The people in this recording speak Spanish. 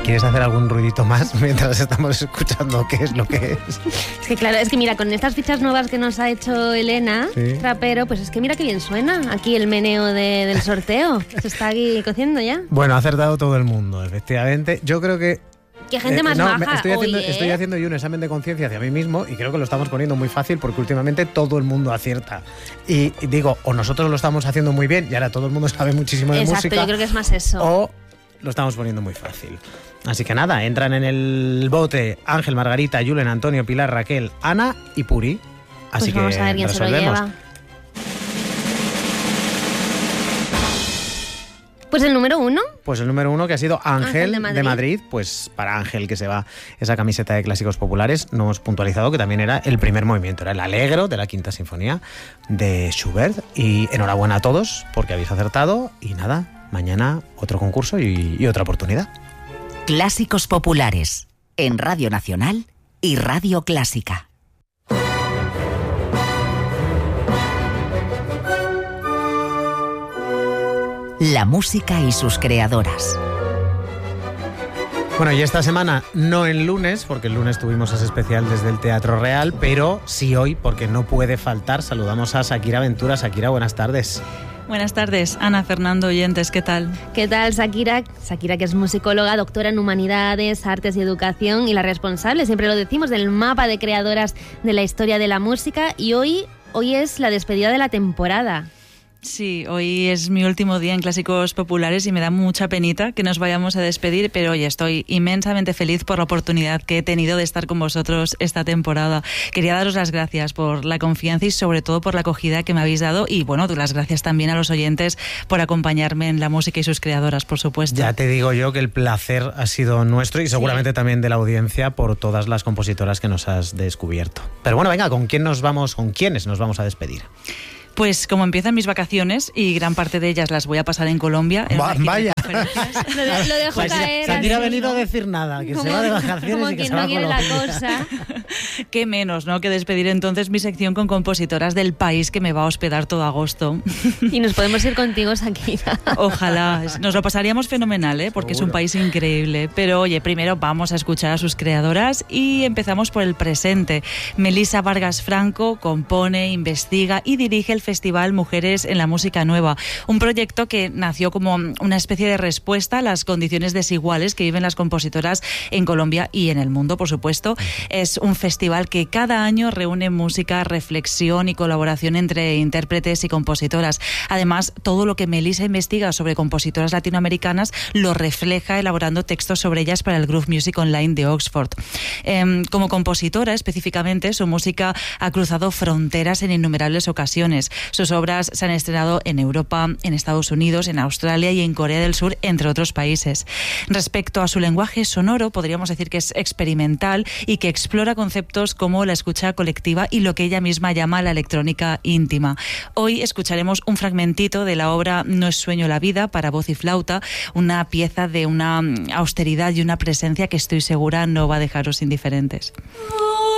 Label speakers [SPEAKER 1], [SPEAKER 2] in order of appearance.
[SPEAKER 1] ¿quieres hacer algún ruidito más mientras estamos escuchando qué es lo que es?
[SPEAKER 2] Es que claro, es que mira, con estas fichas nuevas que nos ha hecho Elena,
[SPEAKER 1] Sí.
[SPEAKER 2] Trapero, pues es que mira qué bien suena aquí el meneo del sorteo. Se está aquí cociendo ya.
[SPEAKER 1] Bueno, ha acertado todo el mundo, efectivamente. Yo creo que...
[SPEAKER 2] Qué gente más maja.
[SPEAKER 1] Estoy haciendo yo un examen de conciencia hacia mí mismo y creo que lo estamos poniendo muy fácil porque últimamente todo el mundo acierta. Y digo, o nosotros lo estamos haciendo muy bien y ahora todo el mundo sabe muchísimo de música.
[SPEAKER 2] Exacto, yo creo que es más eso.
[SPEAKER 1] O lo estamos poniendo muy fácil. Así que nada, entran en el bote Ángel, Margarita, Julen, Antonio, Pilar, Raquel, Ana y Puri. Así
[SPEAKER 2] pues vamos
[SPEAKER 1] que
[SPEAKER 2] a ver quién se lo
[SPEAKER 1] resolvemos.
[SPEAKER 2] lleva. Pues el número 1.
[SPEAKER 1] Pues el número 1, que ha sido Ángel
[SPEAKER 2] Ángel
[SPEAKER 1] de Madrid. Pues para Ángel, que se va esa camiseta de clásicos populares, no hemos puntualizado que también era el primer movimiento, era el Allegro de la Quinta Sinfonía de Schubert. Y enhorabuena a todos porque habéis acertado. Y nada, mañana otro concurso y otra oportunidad.
[SPEAKER 3] Clásicos populares en Radio Nacional y Radio Clásica. La música y sus creadoras.
[SPEAKER 1] Bueno, y esta semana no el lunes, porque el lunes tuvimos ese especial desde el Teatro Real, pero sí hoy, porque no puede faltar. Saludamos a Shakira Ventura. Shakira, buenas tardes.
[SPEAKER 4] Buenas tardes, Ana, Fernando, oyentes, ¿qué tal?
[SPEAKER 2] ¿Qué tal, Shakira? Shakira, que es musicóloga, doctora en Humanidades, Artes y Educación y la responsable, siempre lo decimos, del mapa de creadoras de la historia de la música. Y hoy es la despedida de la temporada.
[SPEAKER 4] Sí, hoy es mi último día en Clásicos Populares y me da mucha penita que nos vayamos a despedir, pero oye, estoy inmensamente feliz por la oportunidad que he tenido de estar con vosotros esta temporada. Quería daros las gracias por la confianza y sobre todo por la acogida que me habéis dado y bueno, las gracias también a los oyentes por acompañarme en la música y sus creadoras, por supuesto.
[SPEAKER 1] Ya te digo yo que el placer ha sido nuestro y seguramente también de la audiencia por todas las compositoras que nos has descubierto. Pero bueno, venga, ¿con quiénes nos vamos a despedir?
[SPEAKER 4] Pues como empiezan mis vacaciones y gran parte de ellas las voy a pasar en Colombia.
[SPEAKER 1] Vaya.
[SPEAKER 2] Lo dejo caer.
[SPEAKER 1] Shakira ha
[SPEAKER 2] así,
[SPEAKER 1] venido
[SPEAKER 2] ¿no?
[SPEAKER 1] a decir nada, que
[SPEAKER 2] Como,
[SPEAKER 1] se va de vacaciones
[SPEAKER 2] como
[SPEAKER 1] y que
[SPEAKER 2] quien
[SPEAKER 1] se va
[SPEAKER 2] no
[SPEAKER 1] a
[SPEAKER 2] quiere la
[SPEAKER 1] Colombia.
[SPEAKER 2] cosa.
[SPEAKER 4] Qué menos, ¿no? Que despedir entonces mi sección con compositoras del país que me va a hospedar todo agosto.
[SPEAKER 2] Y nos podemos ir contigo, Shakira.
[SPEAKER 4] Ojalá, nos lo pasaríamos fenomenal, ¿eh? Porque
[SPEAKER 1] Seguro.
[SPEAKER 4] es un país increíble. Pero oye, primero vamos a escuchar a sus creadoras y empezamos por el presente. Melissa Vargas Franco compone, investiga y dirige el Festival Mujeres en la Música Nueva, un proyecto que nació como una especie de respuesta a las condiciones desiguales que viven las compositoras en Colombia y en el mundo, por supuesto. Es un festival que cada año reúne música, reflexión y colaboración entre intérpretes y compositoras. Además, todo lo que Melissa investiga sobre compositoras latinoamericanas lo refleja elaborando textos sobre ellas para el Groove Music Online de Oxford. Como compositora, específicamente, su música ha cruzado fronteras en innumerables ocasiones. Sus obras se han estrenado en Europa, en Estados Unidos, en Australia y en Corea del Sur, entre otros países. Respecto a su lenguaje sonoro, podríamos decir que es experimental y que explora conceptos como la escucha colectiva y lo que ella misma llama la electrónica íntima. Hoy escucharemos un fragmentito de la obra No es sueño la vida, para voz y flauta, una pieza de una austeridad y una presencia que estoy segura no va a dejaros indiferentes.